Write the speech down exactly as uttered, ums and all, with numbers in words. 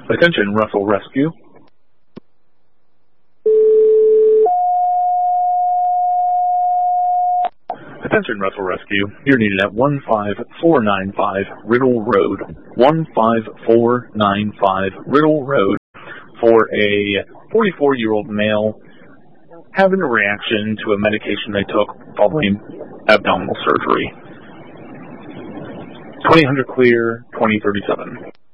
Attention, Russell Rescue. Attention, Russell Rescue. You're needed at one five four nine five Riddle Road. one five four nine five Riddle Road for a forty-four-year-old male having a reaction to a medication they took following abdominal surgery. twenty hundred clear, twenty thirty-seven.